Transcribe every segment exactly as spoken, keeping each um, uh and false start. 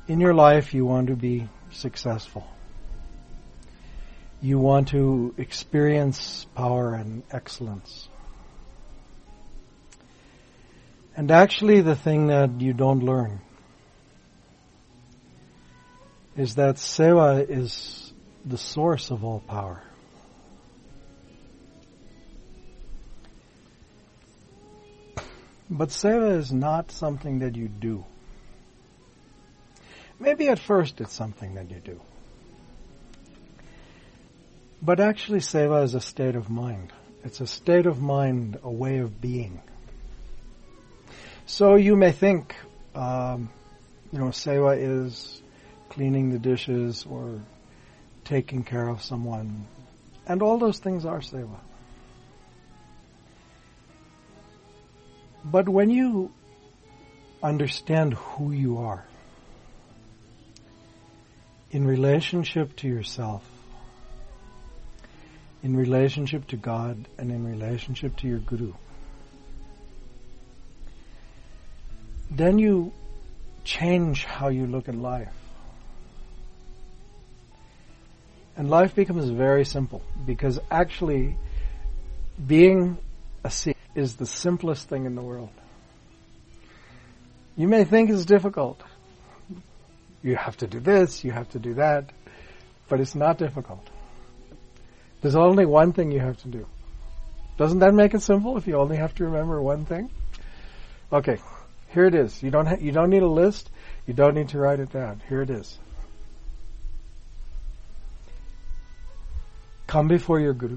In your life, you want to be successful. You want to experience power and excellence. And actually, the thing that you don't learn is that seva is the source of all power. But seva is not something that you do. Maybe at first it's something that you do. But actually seva is a state of mind. It's a state of mind, a way of being. So you may think, um, you know, seva is cleaning the dishes or taking care of someone. And all those things are seva. But when you understand who you are in relationship to yourself, in relationship to God, and in relationship to your Guru, then you change how you look at life. And life becomes very simple, because actually being a Sikh is the simplest thing in the world. You may think it's difficult. You have to do this, you have to do that, but it's not difficult. There's only one thing you have to do. Doesn't that make it simple if you only have to remember one thing? Okay, here it is. You don't ha- you don't need a list. You don't need to write it down. Here it is. Come before your Guru.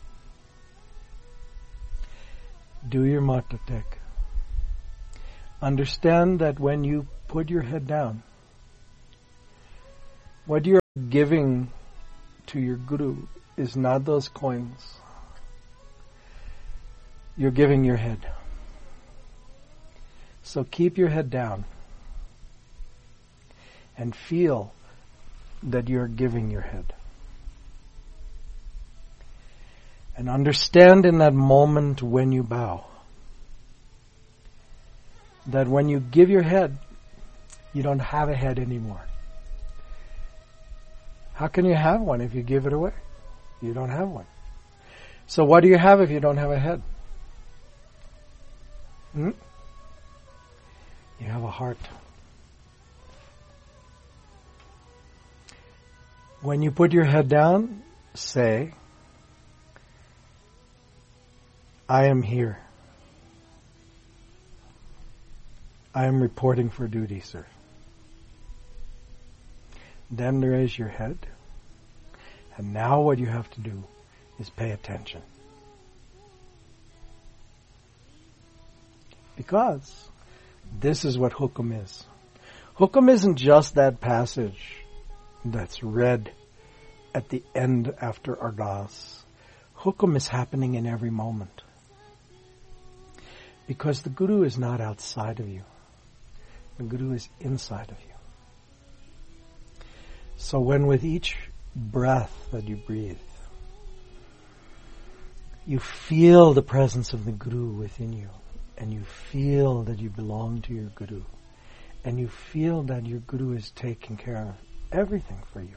Do your mata tek. Understand that when you put your head down, what you're giving to your Guru is not those coins. You're giving your head. So keep your head down and feel that you're giving your head. And understand in that moment when you bow that when you give your head, you don't have a head anymore. How can you have one if you give it away? You don't have one. So what do you have if you don't have a head? Hmm? You have a heart. When you put your head down, say, I am here. I am reporting for duty, sir. Then raise your head. And now what you have to do is pay attention. Because this is what hukum is. Hukum isn't just that passage that's read at the end after ardas. Hukum is happening in every moment. Because the Guru is not outside of you. The Guru is inside of you. So when with each breath that you breathe, you feel the presence of the Guru within you, and you feel that you belong to your Guru, and you feel that your Guru is taking care of everything for you,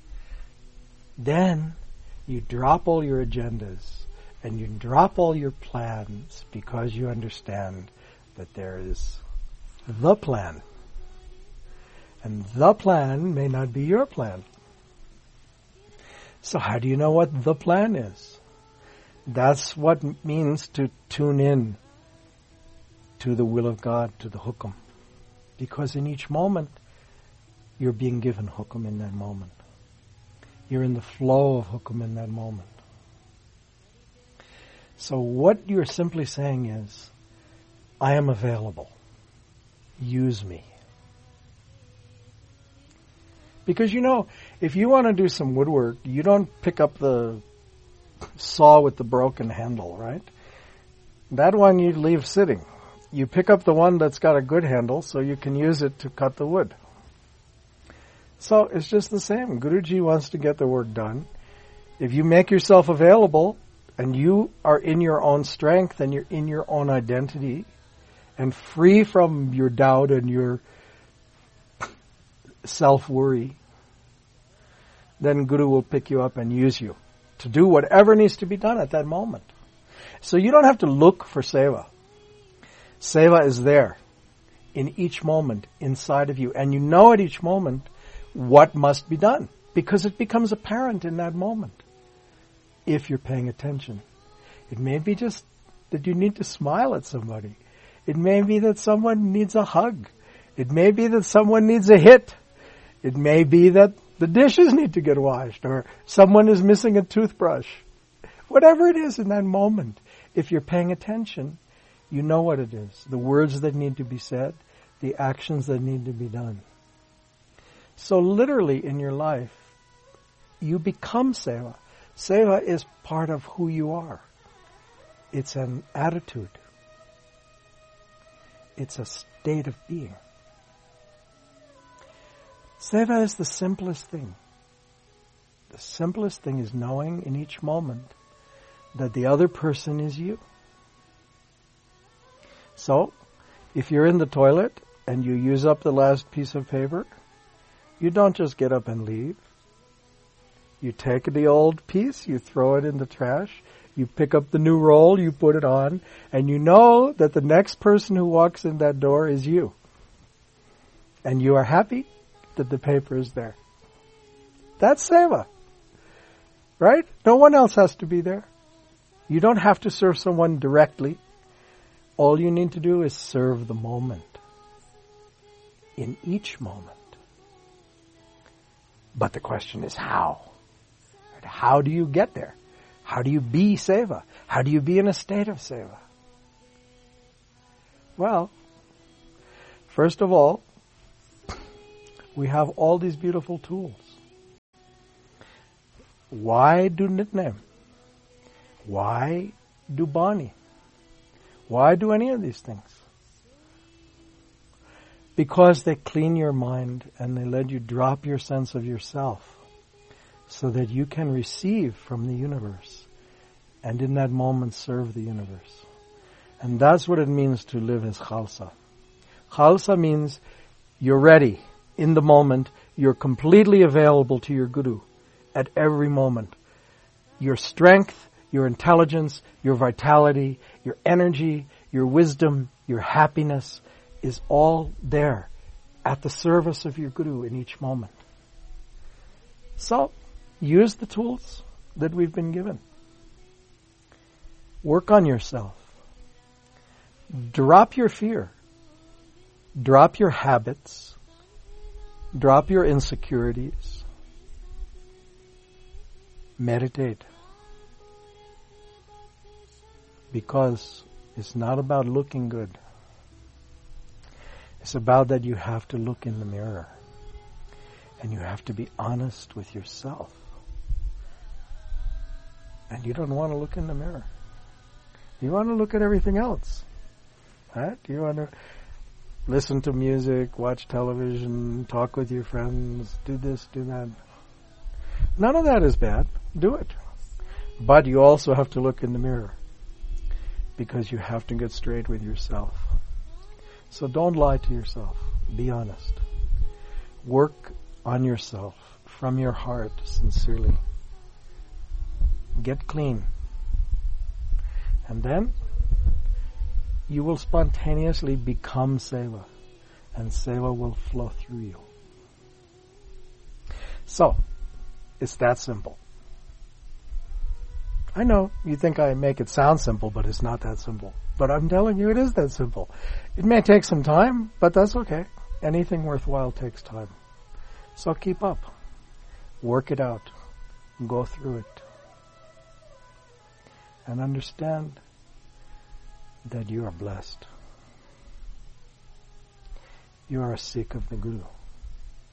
then you drop all your agendas and you drop all your plans, because you understand that there is the plan. And the plan may not be your plan. So how do you know what the plan is? That's what it means to tune in to the will of God, to the hukum. Because in each moment, you're being given hukum in that moment. You're in the flow of hukum in that moment. So what you're simply saying is, I am available. Use me. Because you know, if you want to do some woodwork, you don't pick up the saw with the broken handle, right? That one you leave sitting. You pick up the one that's got a good handle so you can use it to cut the wood. So it's just the same. Guruji wants to get the work done. If you make yourself available and you are in your own strength and you're in your own identity and free from your doubt and your self-worry, then Guru will pick you up and use you to do whatever needs to be done at that moment. So you don't have to look for seva. Seva is there in each moment inside of you. And you know at each moment what must be done because it becomes apparent in that moment if you're paying attention. It may be just that you need to smile at somebody. It may be that someone needs a hug. It may be that someone needs a hit. It may be that the dishes need to get washed or someone is missing a toothbrush. Whatever it is in that moment, if you're paying attention, you know what it is. The words that need to be said, the actions that need to be done. So literally in your life, you become seva. Seva is part of who you are. It's an attitude. It's a state of being. Seva is the simplest thing. The simplest thing is knowing in each moment that the other person is you. So, if you're in the toilet and you use up the last piece of paper, you don't just get up and leave. You take the old piece, you throw it in the trash, you pick up the new roll, you put it on, and you know that the next person who walks in that door is you. And you are happy that the paper is there. That's seva. Right? No one else has to be there. You don't have to serve someone directly. All you need to do is serve the moment. In each moment. But the question is how? How do you get there? How do you be seva? How do you be in a state of seva? Well, first of all, we have all these beautiful tools. Why do Nitnem? Why do Bani? Why do any of these things? Because they clean your mind and they let you drop your sense of yourself so that you can receive from the universe and in that moment serve the universe. And that's what it means to live as Khalsa. Khalsa means you're ready in the moment, you're completely available to your Guru at every moment. Your strength, your intelligence, your vitality, your energy, your wisdom, your happiness is all there at the service of your Guru in each moment. So, use the tools that we've been given. Work on yourself. Drop your fear. Drop your habits. Drop your insecurities. Meditate. Because it's not about looking good. It's about that you have to look in the mirror. And you have to be honest with yourself. And you don't want to look in the mirror. You want to look at everything else. Right? You want to listen to music, watch television, talk with your friends, do this, do that. None of that is bad. Do it. But you also have to look in the mirror. Because you have to get straight with yourself. So don't lie to yourself. Be honest. Work on yourself from your heart sincerely. Get clean. And then you will spontaneously become seva. And seva will flow through you. So, it's that simple. I know you think I make it sound simple, but it's not that simple. But I'm telling you, it is that simple. It may take some time, but that's okay. Anything worthwhile takes time. So keep up. Work it out. Go through it. And understand that you are blessed. You are a Sikh of the Guru.